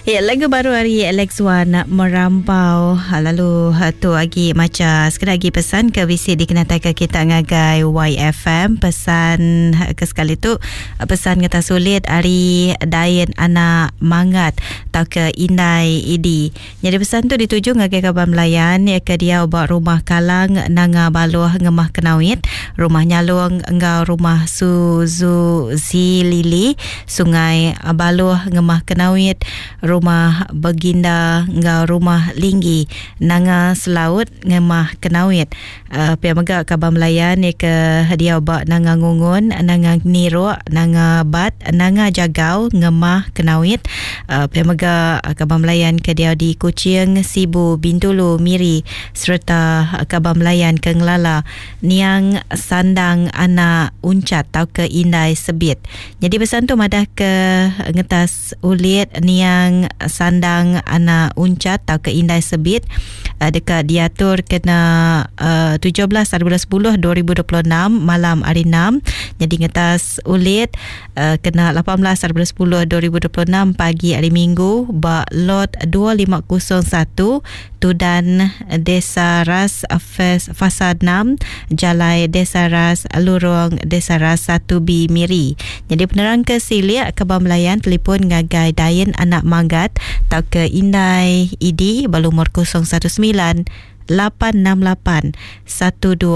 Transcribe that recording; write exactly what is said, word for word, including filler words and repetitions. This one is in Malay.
Ya, lagu baru hari Alex Wan Merampau. Lalu tu lagi macam sekali lagi pesan ke visi di kena taika kita ngagai Y F M. Pesan ke sekali tu pesan kata sulit hari Dayan anak mangat tau ke Indai Idi. Jadi pesan tu dituju ngagai kabar Melayan ya ke dia buat rumah kalang nanga baluh ngemah kenawit, rumah nyalung engau rumah Suzu Zilili, sungai baluh ngemah kenawit, rumah Baginda ngau rumah Linggi nanga selaut ngemah kenawit. Uh, pihak megak kabar Melayan ni ke dia bak nanga ngungun nanga niro nanga bat nanga jagau ngemah kenawit. Uh, pihak megak kabar Melayan ke dia di Kuching, Sibu, Bintulu, Miri serta kabar Melayan ke Ngelala niang sandang anak uncat tau ke Indai Sebit. Jadi pesan tu madah ke ngetas ulit niang sandang anak uncat tau ke Indai Sebit uh, dekat diatur kena uh, tujuh belas bulan sepuluh dua ribu dua puluh enam malam hari enam. Jadi ngetas ulit uh, kena lapan belas bulan sepuluh dua ribu dua puluh enam pagi hari Minggu bak lot dua lima kosong satu Tudan Desa Ras Fasad enam Jalai Desa Ras Lurong Desa Ras satu B Miri. Jadi penerang ke Silia kabar Melayan telefon ngagai Dayan anak Mangat tau ke Indai Idi balumur kosong satu sembilan lapan enam lapan satu dua